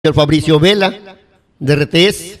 señor Fabricio Vela, de RTS.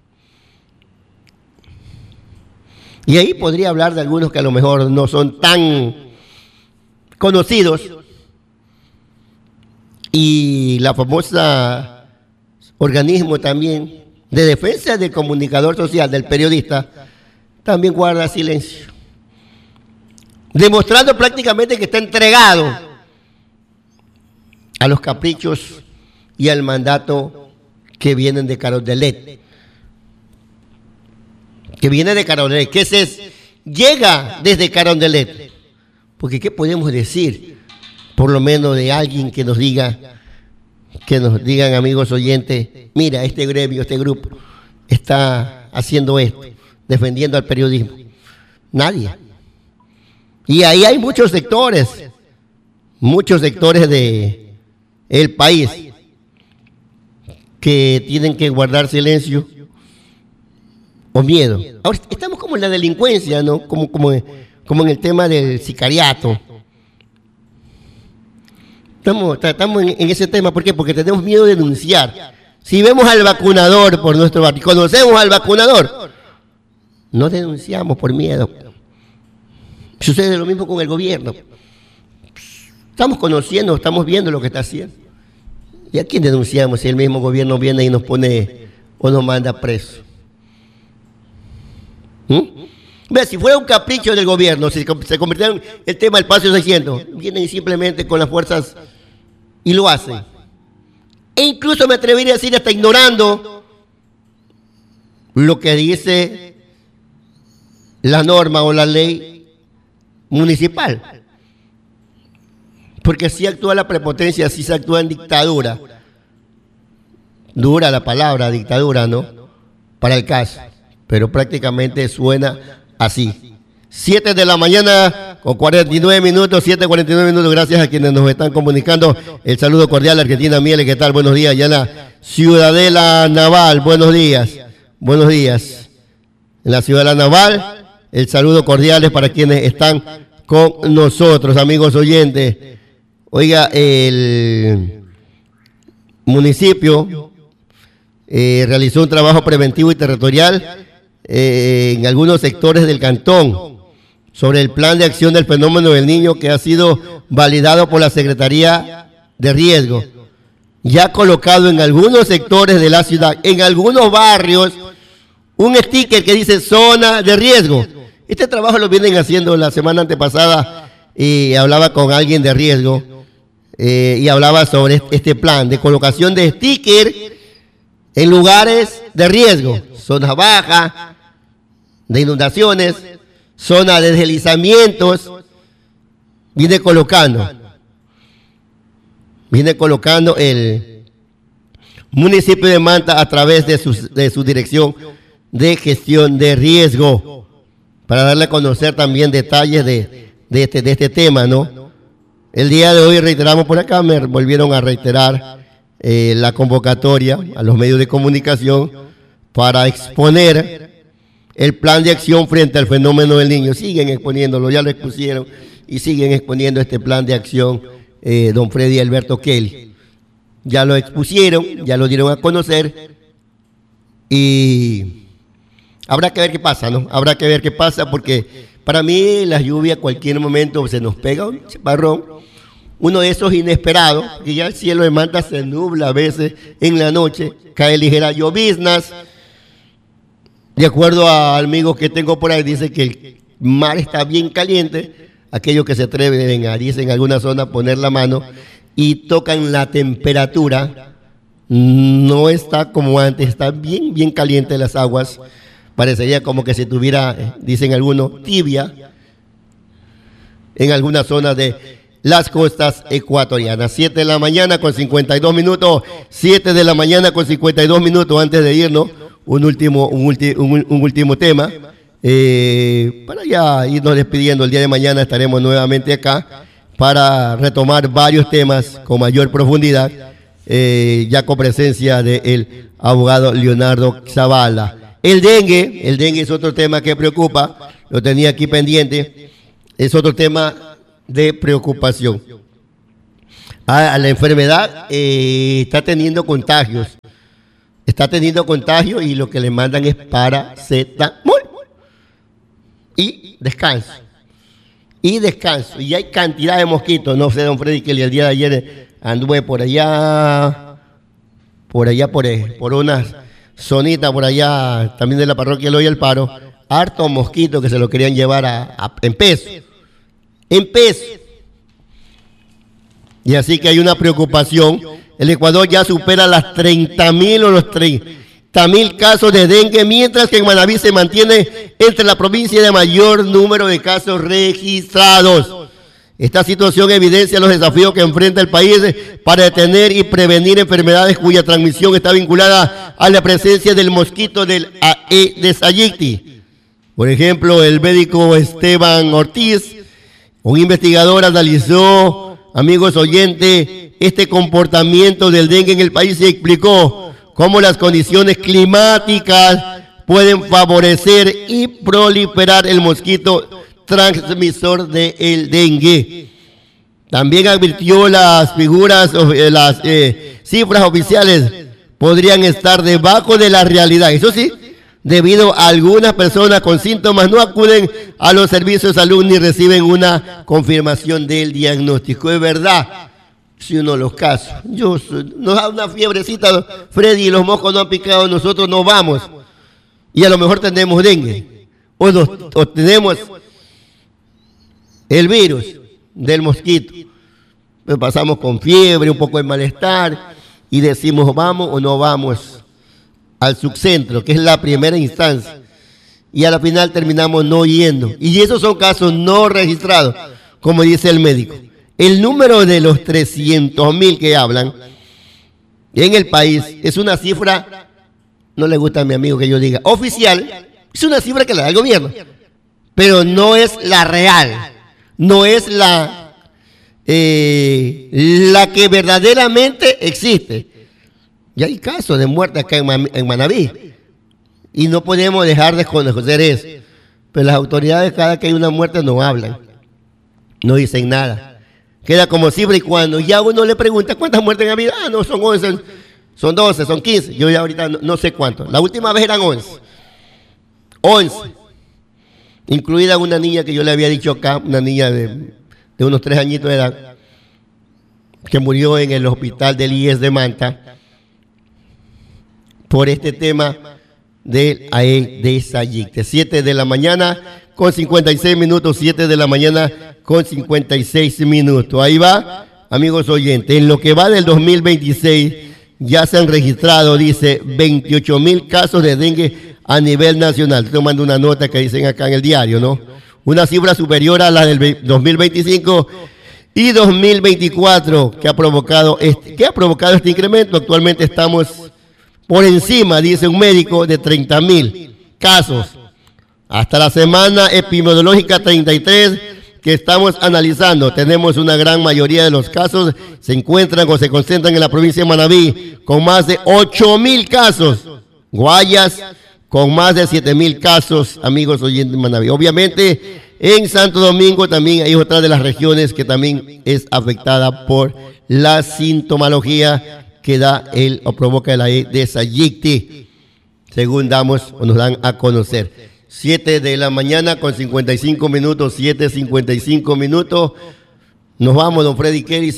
Y ahí podría hablar de algunos que a lo mejor no son tan conocidos. Y la famosa organismo también de defensa del comunicador social, del periodista, también guarda silencio, demostrando prácticamente que está entregado a los caprichos y al mandato que vienen de Carondelet, llega desde Carondelet, porque ¿qué podemos decir? Por lo menos de alguien que nos digan, amigos oyentes, mira, este gremio, este grupo está haciendo esto, defendiendo al periodismo. Nadie. Y ahí hay muchos sectores de el país que tienen que guardar silencio o miedo. Ahora estamos como en la delincuencia, ¿no? Como en el tema del sicariato. Estamos en ese tema. ¿Por qué? Porque tenemos miedo de denunciar. Si vemos al vacunador por nuestro barrio, conocemos al vacunador, no denunciamos por miedo. Sucede lo mismo con el gobierno. Estamos conociendo, estamos viendo lo que está haciendo. ¿Y a quién denunciamos si el mismo gobierno viene y nos pone o nos manda preso? Vea, si fuera un capricho del gobierno, si se convirtiera en el tema del Paso 600, vienen simplemente con las fuerzas y lo hacen. E incluso me atrevería a decir hasta ignorando lo que dice la norma o la ley municipal. Porque así actúa la prepotencia, así se actúa en dictadura. Dura la palabra dictadura, ¿no? Para el caso. Pero prácticamente suena así. 7 de la mañana con 49 minutos, 7:49 minutos. Gracias a quienes nos están comunicando. El saludo cordial a Argentina Mieles. ¿Qué tal? Buenos días. Ya en la Ciudadela Naval. Buenos días. Buenos días. En la Ciudadela Naval, el saludo cordial es para quienes están con nosotros, amigos oyentes. Oiga, el municipio realizó un trabajo preventivo y territorial en algunos sectores del cantón sobre el plan de acción del fenómeno del niño que ha sido validado por la Secretaría de Riesgo. Ya colocado en algunos sectores de la ciudad, en algunos barrios, un sticker que dice zona de riesgo. Este trabajo lo vienen haciendo la semana antepasada y hablaba con alguien de riesgo. Y hablaba sobre este plan de colocación de sticker en lugares de riesgo, zonas bajas, de inundaciones, zonas de deslizamientos. Viene colocando el municipio de Manta a través de su dirección de gestión de riesgo, para darle a conocer también detalles de este tema, ¿no? El día de hoy reiteramos por acá, me volvieron a reiterar la convocatoria a los medios de comunicación para exponer el plan de acción frente al fenómeno del niño. Siguen exponiéndolo, ya lo expusieron y siguen exponiendo este plan de acción, don Freddy Alberto Kelly. Ya lo expusieron, ya lo dieron a conocer y habrá que ver qué pasa, ¿no? Habrá que ver qué pasa porque para mí la lluvia a cualquier momento se nos pega un chaparrón, uno de esos inesperados, que ya el cielo de Manta se nubla a veces en la noche, cae ligera lloviznas. De acuerdo a amigos que tengo por ahí, dice que el mar está bien caliente. Aquellos que se atreven a, dice, en alguna zona poner la mano y tocan la temperatura, no está como antes, está bien, bien caliente las aguas. Parecería como que si tuviera, dicen algunos, tibia en algunas zonas de las costas ecuatorianas. 7 de la mañana con 52 minutos, 7 de la mañana con 52 minutos. Antes de irnos, un último tema, para ya irnos despidiendo. El día de mañana estaremos nuevamente acá para retomar varios temas con mayor profundidad, ya con presencia del abogado Leonardo Zavala. El dengue es otro tema que preocupa, lo tenía aquí pendiente, es otro tema de preocupación. A la enfermedad está teniendo contagios. Está teniendo contagios y lo que le mandan es paracetamol. Y descanso. Y descanso. Y hay cantidad de mosquitos. No sé, don Freddy, que el día de ayer anduve por unas zonitas por allá, también de la parroquia Eloy El Paro. Hartos mosquitos que se lo querían llevar en peso. En peso. Y así que hay una preocupación. El Ecuador ya supera las 30.000 o los 30.000 casos de dengue, mientras que en Manabí se mantiene entre la provincia de mayor número de casos registrados. Esta situación evidencia los desafíos que enfrenta el país para detener y prevenir enfermedades cuya transmisión está vinculada a la presencia del mosquito del Aedes aegypti. Por ejemplo, el médico Esteban Ortiz, un investigador, analizó, amigos oyentes, este comportamiento del dengue en el país y explicó cómo las condiciones climáticas pueden favorecer y proliferar el mosquito transmisor del dengue. También advirtió las cifras oficiales podrían estar debajo de la realidad. Eso sí, debido a algunas personas con síntomas no acuden a los servicios de salud ni reciben una confirmación del diagnóstico. Es verdad, si uno de los casos, nos da una fiebrecita, Freddy, y los moscos no han picado, nosotros no vamos. Y a lo mejor tenemos dengue, o tenemos el virus del mosquito. Pues pasamos con fiebre, un poco de malestar, y decimos vamos o no vamos al subcentro, que es la primera instancia, y a la final terminamos no yendo. Y esos son casos no registrados, como dice el médico. El número de los 300.000 que hablan en el país es una cifra, no le gusta a mi amigo que yo diga, oficial, es una cifra que le da el gobierno, pero no es la real, no es la que verdaderamente existe. Y hay casos de muerte acá en Manabí, y no podemos dejar de conocer eso. Pero las autoridades, cada que hay una muerte, no hablan, no dicen nada. Queda como cifra, y cuando ya uno le pregunta cuántas muertes han habido, no, son 11, son 12, son 15. Yo ya ahorita no sé cuántos. La última vez eran 11. 11. Incluida una niña que yo le había dicho acá, una niña de unos 3 añitos de edad, que murió en el hospital del IES de Manta por este tema del Aedes aegypti. 7 de la mañana con 56 minutos, 7 de la mañana con 56 minutos. Ahí va, amigos oyentes, en lo que va del 2026 ya se han registrado, dice, 28.000 casos de dengue a nivel nacional. Estoy tomando una nota que dicen acá en el diario, ¿no? Una cifra superior a la del 2025 y 2024 que ha provocado este incremento. Actualmente estamos por encima, dice un médico, de 30.000 casos. Hasta la semana epidemiológica 33 que estamos analizando, tenemos una gran mayoría de los casos se encuentran o se concentran en la provincia de Manabí, con más de 8.000 casos. Guayas, con más de 7.000 casos, amigos oyentes de Manabí. Obviamente, en Santo Domingo también hay otra de las regiones que también es afectada por la sintomología que da o provoca el Aedes aegypti, según nos dan a conocer. 7 de la mañana con 55 minutos, 7:55 minutos. Nos vamos, don Freddy Kelly,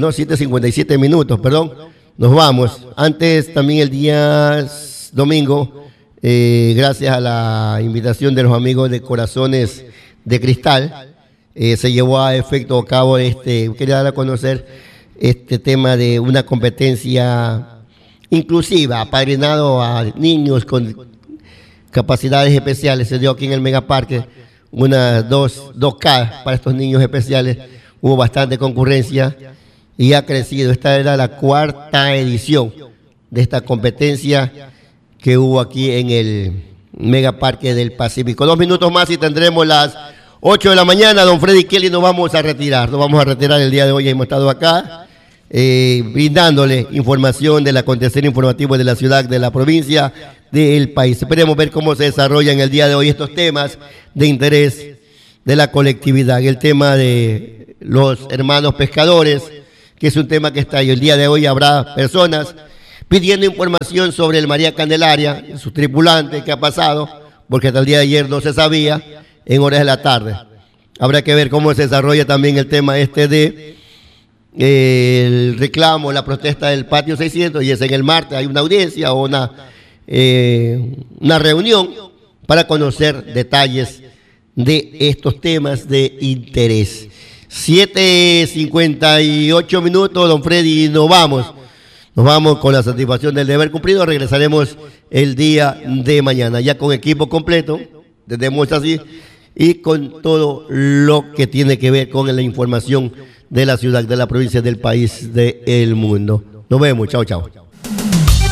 7:57 minutos, perdón. Nos vamos. Antes, también el día domingo, gracias a la invitación de los amigos de Corazones de Cristal, se llevó a cabo quería dar a conocer este tema de una competencia inclusiva, apadrinado a niños con capacidades especiales. Se dio aquí en el Megaparque unas 2K para estos niños especiales. Hubo bastante concurrencia y ha crecido. Esta era la 4ª edición de esta competencia que hubo aquí en el Megaparque del Pacífico. 2 minutos más y tendremos las 8 de la mañana. Don Freddy Kelly, nos vamos a retirar el día de hoy. Hemos estado acá brindándole información del acontecer informativo de la ciudad, de la provincia, del país. Esperemos ver cómo se desarrollan el día de hoy estos temas de interés de la colectividad. El tema de los hermanos pescadores que es un tema que está ahí. El día de hoy habrá personas pidiendo información sobre el María Candelaria, su tripulante, qué ha pasado, porque hasta el día de ayer no se sabía, en horas de la tarde. Habrá que ver cómo se desarrolla también el tema de el reclamo, la protesta del patio 600, y es en el martes, hay una audiencia o una reunión para conocer detalles de estos temas de interés. 7:58 minutos, don Freddy, nos vamos con la satisfacción del deber cumplido. Regresaremos el día de mañana, ya con equipo completo, desde así, y con todo lo que tiene que ver con la información de la ciudad, de la provincia, del país, del mundo. Nos vemos, chao, chao.